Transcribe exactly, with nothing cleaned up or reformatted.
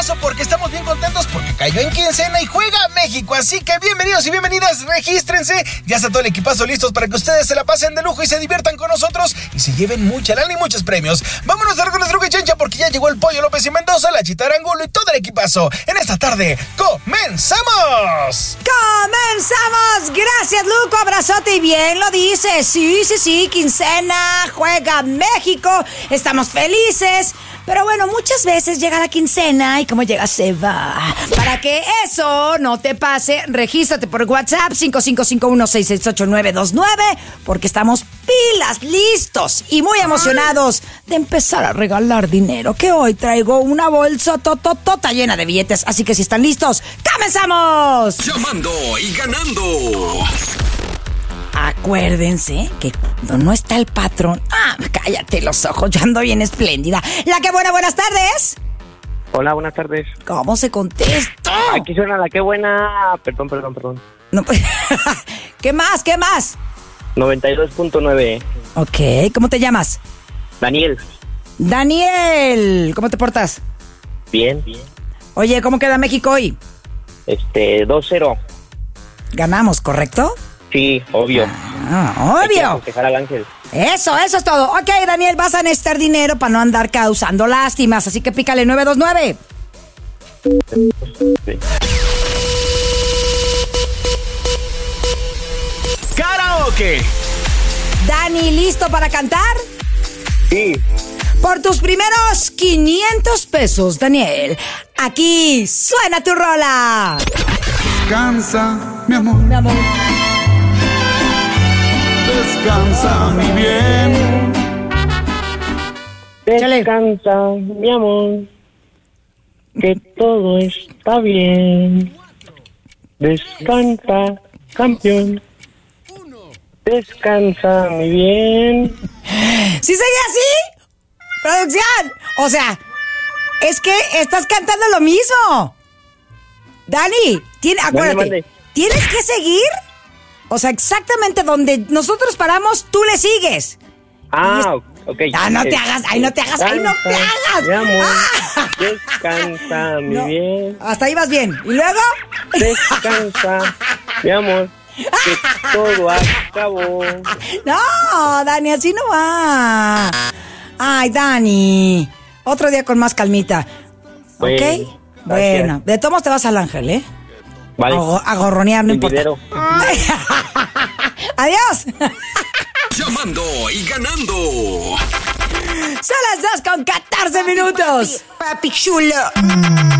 Porque estamos bien contentos porque cayó en quincena y juega México. Así que bienvenidos y bienvenidas, regístrense. Ya está todo el equipazo listos para que ustedes se la pasen de lujo y se diviertan con nosotros y se lleven mucha lana y muchos premios. Vámonos a ver con nuestro Chencha porque ya llegó el Pollo López y Mendoza, la Chita Arangulo y todo el equipazo. En esta tarde, ¡comenzamos! ¡Comenzamos! Gracias, Luco, abrazote y bien lo dices. Sí, sí, sí, quincena, juega México, estamos felices. Pero bueno, muchas veces llega la quincena y como llega se va. Para que eso no te pase, regístrate por WhatsApp cinco cinco cinco uno seis seis ocho nueve dos nueve porque estamos pilas, listos y muy emocionados de empezar a regalar dinero. Que hoy traigo una bolsa tototota llena de billetes. Así que si están listos, ¡comenzamos! Llamando y ganando. Acuérdense que cuando no está el patrón... ¡Ah, cállate los ojos! Yo ando bien espléndida. La que buena, buenas tardes. Hola, buenas tardes. ¿Cómo se contesta? Aquí suena la que buena... Perdón, perdón, perdón. No, ¿qué más? ¿Qué más? noventa y dos punto nueve. Ok, ¿cómo te llamas? Daniel. Daniel, ¿cómo te portas? Bien, bien. Oye, ¿cómo queda México hoy? Este, dos cero. Ganamos, ¿correcto? Sí, obvio. Ah, obvio. Hay que festejar al ángel. Eso, eso es todo. Ok, Daniel, vas a necesitar dinero para no andar causando lástimas, así que pícale nueve dos nueve. Sí. ¡Karaoke! Dani, ¿listo para cantar? Sí. Por tus primeros quinientos pesos, Daniel, aquí suena tu rola. Descansa, mi amor. Mi amor. Descansa, mi bien. Descansa, mi amor, que todo está bien. Descansa, campeón. Descansa, mi bien. ¿Sí sigue así? ¡Producción! O sea, es que estás cantando lo mismo. Dani, tiene, acuérdate, Mande, mande. tienes que seguir. O sea, exactamente donde nosotros paramos, tú le sigues. Ah, ok. Ah, no te hagas, ay, no te hagas, ay, no te hagas. Mi amor, Ah. descansa, mi No, bien. hasta ahí vas bien. ¿Y luego? Descansa, mi amor, que todo acabó. No, Dani, así no va. Ay, Dani. Otro día con más calmita. Bueno, ¿Ok? gracias. Bueno, de todos modos te vas al Ángel, ¿eh? Vale. A, a gorronear, no El importa. dinero. Adiós. Llamando y ganando. Son las dos con catorce minutos. Papi chulo.